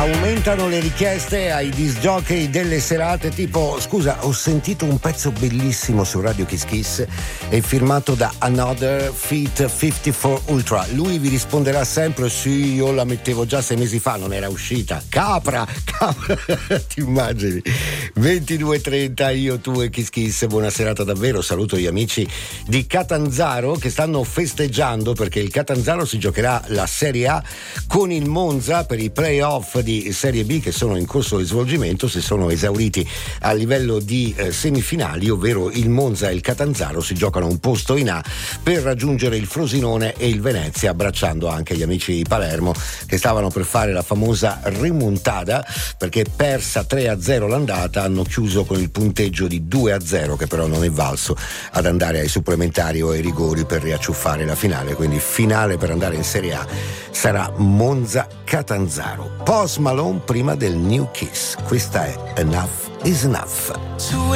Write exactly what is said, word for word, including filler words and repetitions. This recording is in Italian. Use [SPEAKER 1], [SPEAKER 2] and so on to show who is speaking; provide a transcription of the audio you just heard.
[SPEAKER 1] Aumentano le richieste ai disc jockey delle serate, tipo: scusa, ho sentito un pezzo bellissimo su Radio Kiss Kiss, è firmato da Another Feat cinquantaquattro Ultra. Lui vi risponderà sempre: sì, io la mettevo già sei mesi fa, non era uscita. Capra, capra. Ti immagini? ventidue e trenta, io, tu e Kiss Kiss. Buona serata davvero. Saluto gli amici di Catanzaro che stanno festeggiando perché il Catanzaro si giocherà la Serie A con il Monza per i playoff di Serie B che sono in corso di svolgimento. Si sono esauriti a livello di eh, semifinali, ovvero il Monza e il Catanzaro si giocano un posto in A per raggiungere il Frosinone e il Venezia, abbracciando anche gli amici di Palermo che stavano per fare la famosa rimontada, perché persa tre a zero l'andata hanno chiuso con il punteggio di due a zero, che però non è valso ad andare ai supplementari o ai rigori per riacciuffare la finale. Quindi finale per andare in Serie A sarà Monza-Catanzaro. Post Malone prima del New Kiss. Questa è Enough is Enough.